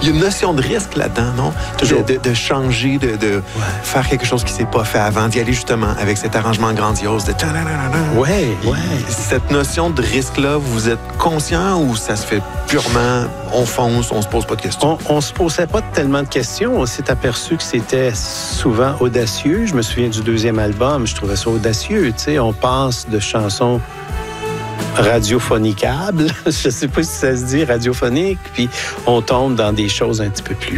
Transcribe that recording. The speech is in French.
Il y a une notion de risque là-dedans, non? Toujours. De changer, de faire quelque chose qui ne s'est pas fait avant, d'y aller justement avec cet arrangement grandiose de... Oui. Cette notion de risque-là, vous êtes conscient ou ça se fait purement, on fonce, on se pose pas de questions? On se posait pas tellement de questions. On s'est aperçu que c'était souvent audacieux. Je me souviens du deuxième album, je trouvais ça audacieux. Tu sais, on passe de chansons radiophonicables, je sais pas si ça se dit radiophonique, puis on tombe dans des choses un petit peu plus